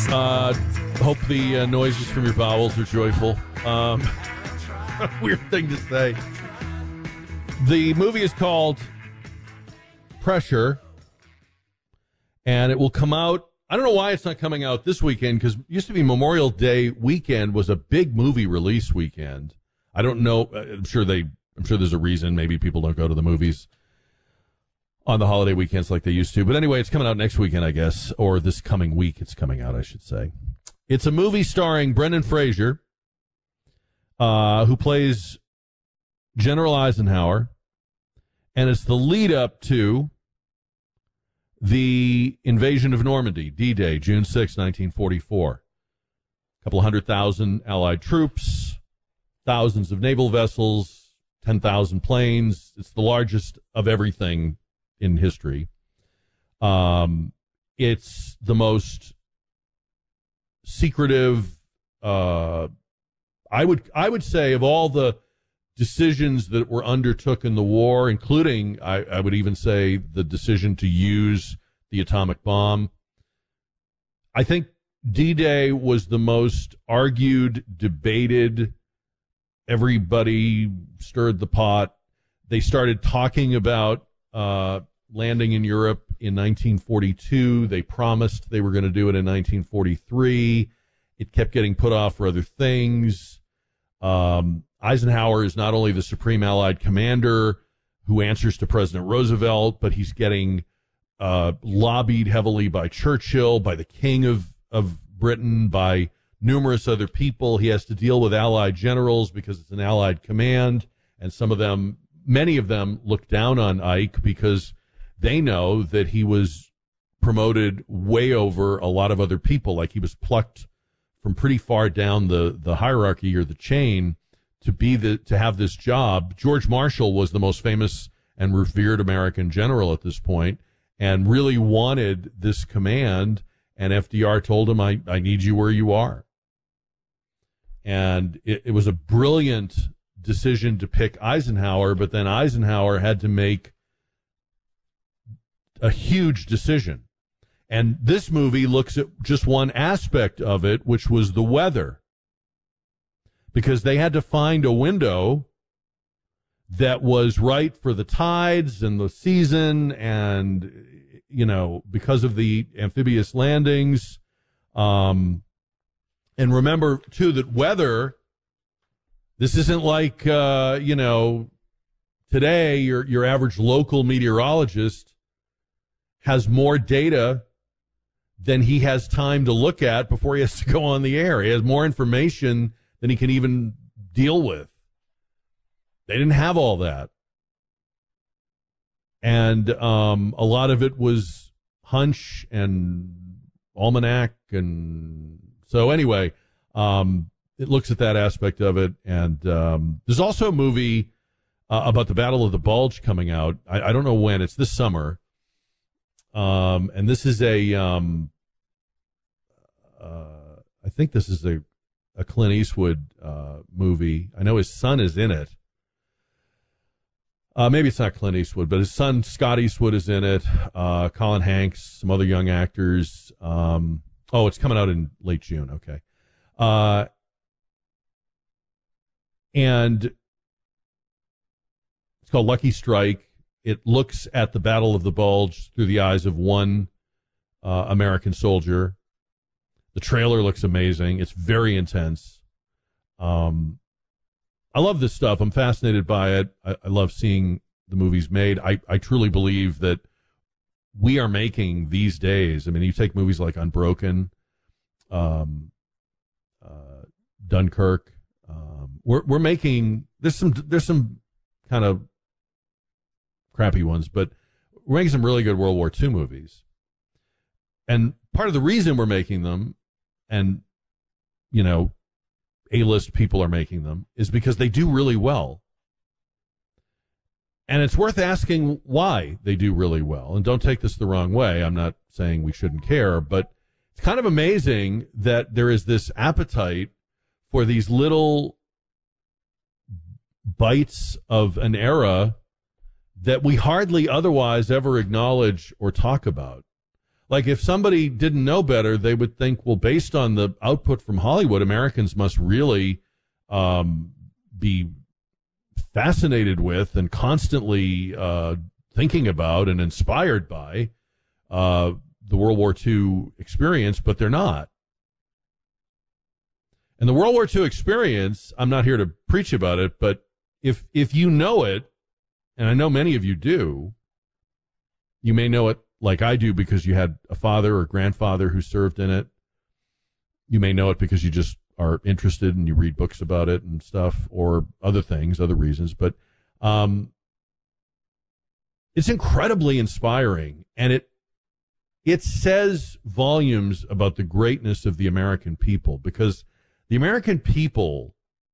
Hope the noises from your bowels are joyful. Weird thing to say. The movie is called Pressure, and it will come out. I don't know why it's not coming out this weekend, because it used to be Memorial Day weekend was a big movie release weekend. I don't know. I'm sure there's a reason. Maybe people don't go to the movies on the holiday weekends like they used to. But anyway, it's coming out next weekend, I guess, or this coming week it's coming out, I should say. It's a movie starring Brendan Fraser, who plays General Eisenhower, and it's the lead up to the invasion of Normandy, D-Day, June 6, 1944. A couple 100,000 Allied troops, thousands of naval vessels, 10,000 planes. It's the largest of everything in history. It's the most secretive, I would say, of all the decisions that were undertook in the war, including, I would even say, the decision to use the atomic bomb. I think D-Day was the most argued, debated. Everybody stirred the pot. They started talking about landing in Europe in 1942. They promised they were going to do it in 1943. It kept getting put off for other things. Eisenhower is not only the Supreme Allied Commander who answers to President Roosevelt, but he's getting lobbied heavily by Churchill, by the King of Britain, by numerous other people. He has to deal with Allied generals because it's an Allied command, and many of them look down on Ike because they know that he was promoted way over a lot of other people. Like, he was plucked from pretty far down the hierarchy or the chain to have this job. George Marshall was the most famous and revered American general at this point and really wanted this command, and FDR told him, I need you where you are. And it was a brilliant decision to pick Eisenhower, but then Eisenhower had to make a huge decision. And this movie looks at just one aspect of it, which was the weather. Because they had to find a window that was right for the tides and the season, and, because of the amphibious landings. And remember, too, that weather, this isn't like, today your average local meteorologist has more data than he has time to look at before he has to go on the air. He has more information than he can even deal with. They didn't have all that. And a lot of it was hunch and almanac. And so anyway, it looks at that aspect of it. And there's also a movie about the Battle of the Bulge coming out. I don't know when. It's this summer. And this is I think this is a Clint Eastwood movie. I know his son is in it. Maybe it's not Clint Eastwood, but his son Scott Eastwood is in it. Colin Hanks, some other young actors. It's coming out in late June. Okay. And it's called Lucky Strike. It looks at the Battle of the Bulge through the eyes of one American soldier. The trailer looks amazing. It's very intense. I love this stuff. I'm fascinated by it. I love seeing the movies made. I truly believe that we are making these days. I mean, you take movies like Unbroken, Dunkirk. We're making, there's some kind of crappy ones, but we're making some really good World War II movies. And part of the reason we're making them, and, A-list people are making them, is because they do really well. And it's worth asking why they do really well. And don't take this the wrong way. I'm not saying we shouldn't care, but it's kind of amazing that there is this appetite for these little bites of an era that we hardly otherwise ever acknowledge or talk about. Like if somebody didn't know better, they would think, well, based on the output from Hollywood, Americans must really be fascinated with and constantly thinking about and inspired by the World War II experience, but they're not. And the World War II experience, I'm not here to preach about it, but if you know it, and I know many of you do, you may know it like I do because you had a father or grandfather who served in it. You may know it because you just are interested and you read books about it and stuff, or other things, other reasons. But it's incredibly inspiring, and it says volumes about the greatness of the American people, because the American people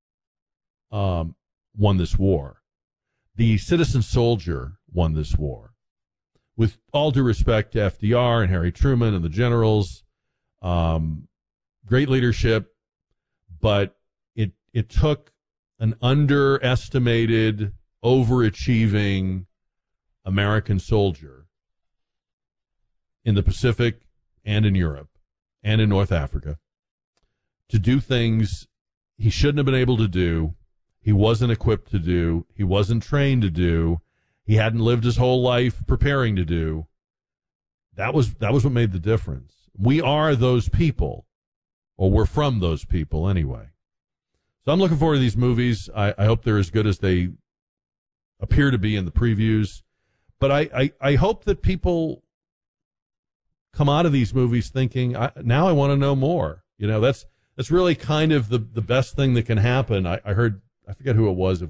won this war. The citizen soldier won this war. With all due respect to FDR and Harry Truman and the generals, great leadership, but it took an underestimated, overachieving American soldier in the Pacific and in Europe and in North Africa to do things he shouldn't have been able to do, he wasn't equipped to do, he wasn't trained to do, he hadn't lived his whole life preparing to do. That was what made the difference. We are those people, or we're from those people anyway. So I'm looking forward to these movies. I hope they're as good as they appear to be in the previews. But I hope that people come out of these movies thinking, now I want to know more. You know, that's really kind of the best thing that can happen. I heard, I forget who it was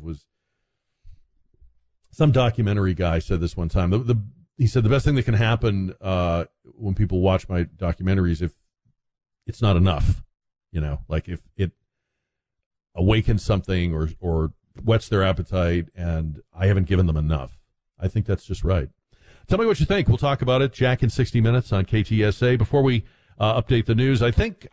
some documentary guy said this one time. He said the best thing that can happen when people watch my documentaries, if it's not enough, you know, like if it awakens something or whets their appetite and I haven't given them enough. I think that's just right. Tell me what you think. We'll talk about it. Jack in 60 Minutes on KTSA. Before we update the news, I think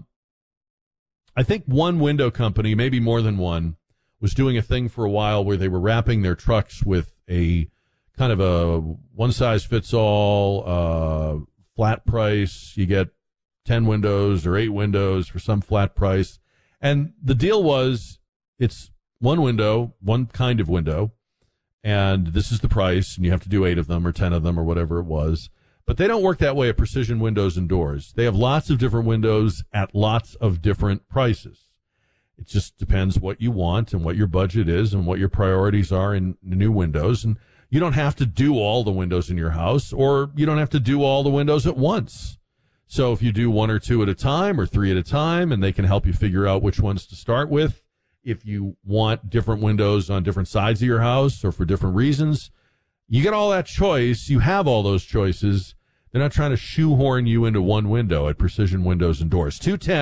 one window company, maybe more than one, was doing a thing for a while where they were wrapping their trucks with a kind of a one-size-fits-all flat price. You get 10 windows or 8 windows for some flat price. And the deal was it's one window, one kind of window, and this is the price, and you have to do 8 of them or 10 of them or whatever it was. But they don't work that way at Precision Windows and Doors. They have lots of different windows at lots of different prices. It just depends what you want and what your budget is and what your priorities are in new windows. And you don't have to do all the windows in your house, or you don't have to do all the windows at once. So if you do 1 or 2 at a time or 3 at a time, and they can help you figure out which ones to start with, if you want different windows on different sides of your house or for different reasons, you get all that choice. You have all those choices. They're not trying to shoehorn you into one window at Precision Windows and Doors.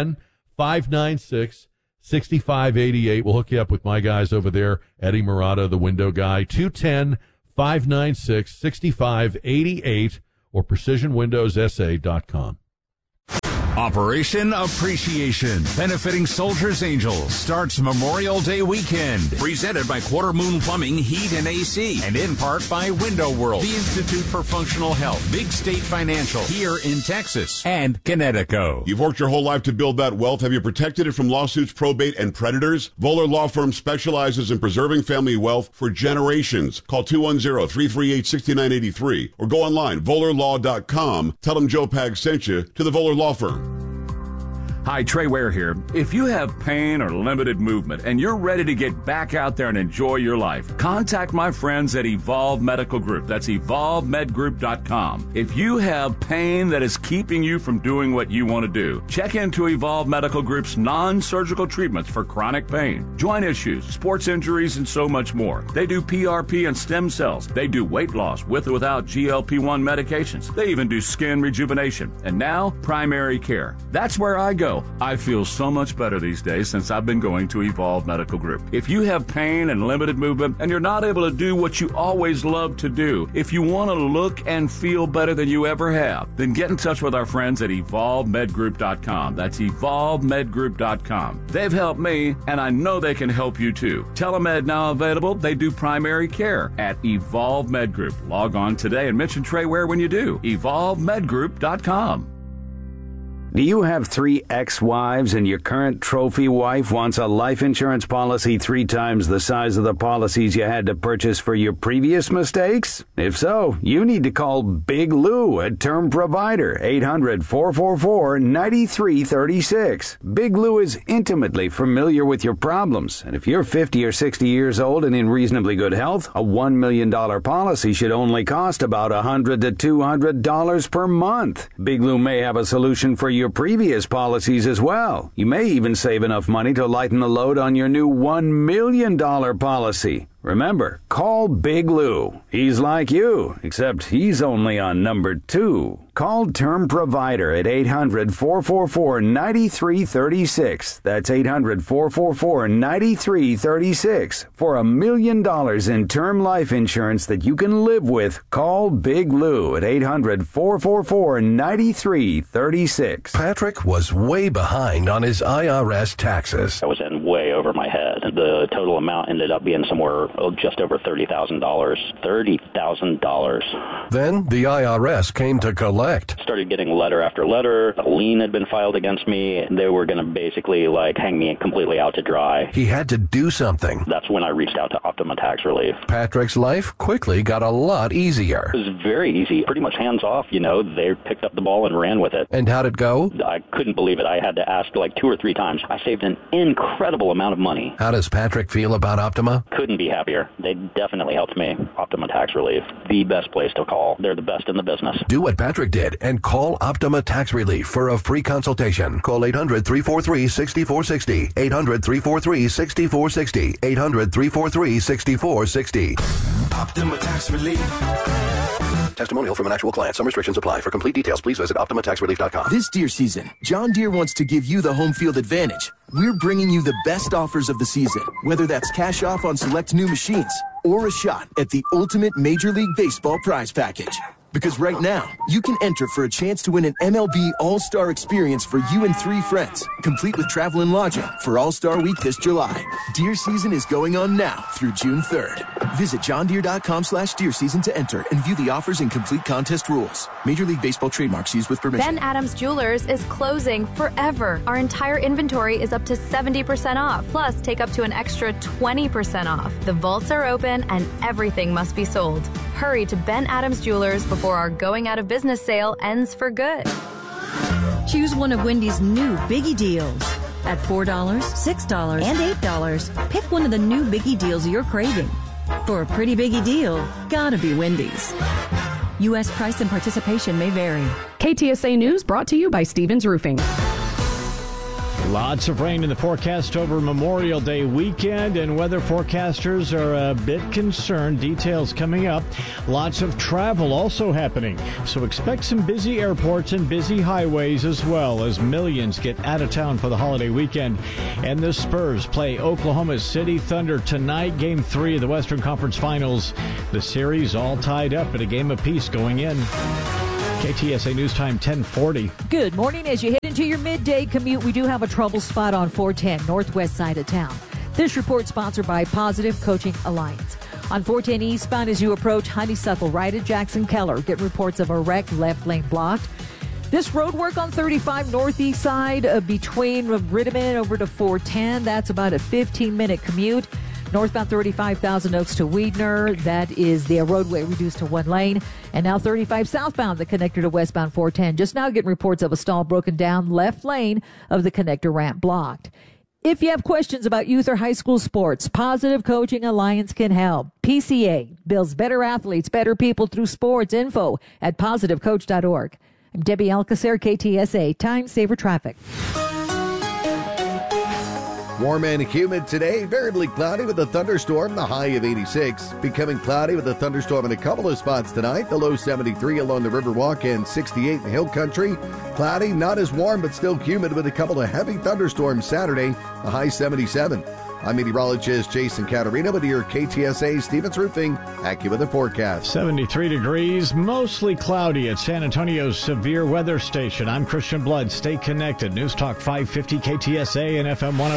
210-596-6588. We'll hook you up with my guys over there, Eddie Murata, the window guy. 210-596-6588 or precisionwindowssa.com. Operation Appreciation, benefiting Soldiers Angels, starts Memorial Day weekend. Presented by Quarter Moon Plumbing, Heat, and AC. And in part by Window World, the Institute for Functional Health, Big State Financial, here in Texas, and Connecticut. You've worked your whole life to build that wealth. Have you protected it from lawsuits, probate, and predators? Voller Law Firm specializes in preserving family wealth for generations. Call 210-338-6983 or go online, vollerlaw.com. Tell them Joe Pag sent you to the Voller Law Firm. Hi, Trey Ware here. If you have pain or limited movement and you're ready to get back out there and enjoy your life, contact my friends at Evolve Medical Group. That's evolvemedgroup.com. If you have pain that is keeping you from doing what you want to do, check into Evolve Medical Group's non-surgical treatments for chronic pain, joint issues, sports injuries, and so much more. They do PRP and stem cells. They do weight loss with or without GLP-1 medications. They even do skin rejuvenation. And now, primary care. That's where I go. know, I feel so much better these days since I've been going to Evolve Medical Group. If you have pain and limited movement and you're not able to do what you always love to do, if you want to look and feel better than you ever have, then get in touch with our friends at EvolveMedGroup.com. That's EvolveMedGroup.com. They've helped me, and I know they can help you too. Telemed now available. They do primary care at Evolve Med Group. Log on today and mention Trey Ware when you do. EvolveMedGroup.com. Do you have 3 ex-wives and your current trophy wife wants a life insurance policy 3 times the size of the policies you had to purchase for your previous mistakes? If so, you need to call Big Lou at Term Provider, 800-444-9336. Big Lou is intimately familiar with your problems, and if you're 50 or 60 years old and in reasonably good health, a $1 million policy should only cost about $100 to $200 per month. Big Lou may have a solution for your previous policies as well. You may even save enough money to lighten the load on your new $1 million policy. Remember, call Big Lou. He's like you, except he's only on number 2. Call Term Provider at 800-444-9336. That's 800-444-9336. For $1 million in term life insurance that you can live with, call Big Lou at 800-444-9336. Patrick was way behind on his IRS taxes. I was in way over my head. The total amount ended up being somewhere just over $30,000. $30,000. Then the IRS came to collect. Started getting letter after letter. A lien had been filed against me. They were going to basically hang me completely out to dry. He had to do something. That's when I reached out to Optima Tax Relief. Patrick's life quickly got a lot easier. It was very easy, pretty much hands off. They picked up the ball and ran with it. And how'd it go? I couldn't believe it. I had to ask 2 or 3 times. I saved an incredible amount of money. How does Patrick feel about Optima? Couldn't be happier. They definitely helped me. Optima Tax Relief, the best place to call. They're the best in the business. Do what Patrick did and call Optima Tax Relief for a free consultation. Call 800-343-6460. 800-343-6460. 800-343-6460. Optima Tax Relief. Testimonial from an actual client. Some restrictions apply. For complete details, please visit OptimaTaxRelief.com. This deer season, John Deere wants to give you the home field advantage. We're bringing you the best offers of the season, whether that's cash off on select new machines or a shot at the ultimate Major League Baseball prize package. Because right now, you can enter for a chance to win an MLB All-Star experience for you and 3 friends, complete with travel and lodging for All-Star Week this July. Deer season is going on now through June 3rd. Visit johndeere.com/deer season to enter and view the offers and complete contest rules. Major League Baseball trademarks used with permission. Ben Adams Jewelers is closing forever. Our entire inventory is up to 70% off. Plus, take up to an extra 20% off. The vaults are open and everything must be sold. Hurry to Ben Adams Jewelers before our going out of business sale ends for good. Choose one of Wendy's new Biggie Deals. At $4, $6, and $8, pick one of the new Biggie Deals you're craving. For a pretty biggie deal, gotta be Wendy's. U.S. price and participation may vary. KTSA News brought to you by Stevens Roofing. Lots of rain in the forecast over Memorial Day weekend, and weather forecasters are a bit concerned. Details coming up. Lots of travel also happening, so expect some busy airports and busy highways as well as millions get out of town for the holiday weekend. And the Spurs play Oklahoma City Thunder tonight, Game 3 of the Western Conference Finals. The series all tied up at a game apiece going in. KTSA News Time 1040. Good morning. As you head into your midday commute, we do have a trouble spot on 410, northwest side of town. This report sponsored by Positive Coaching Alliance. On 410 eastbound as you approach Honeysuckle right at Jackson Keller, get reports of a wreck, left lane blocked. This road work on 35 northeast side between Riddiman over to 410. That's about a 15-minute commute. Northbound 35 Thousand Oaks to Weidner, that is the roadway reduced to 1 lane. And now 35 southbound, the connector to westbound 410. Just now getting reports of a stall broken down, left lane of the connector ramp blocked. If you have questions about youth or high school sports, Positive Coaching Alliance can help. PCA builds better athletes, better people through sports. Info at positivecoach.org. I'm Debbie Alcacer, KTSA, Time Saver Traffic. Warm and humid today, variably cloudy with a thunderstorm, the high of 86. Becoming cloudy with a thunderstorm in a couple of spots tonight, the low 73 along the Riverwalk and 68 in the Hill Country. Cloudy, not as warm, but still humid with a couple of heavy thunderstorms Saturday, the high 77. I'm meteorologist Jason Caterina with your KTSA Stevens Roofing AccuWeather forecast. 73 degrees, mostly cloudy at San Antonio's severe weather station. I'm Christian Blood. Stay connected. News Talk 550 KTSA and FM 106.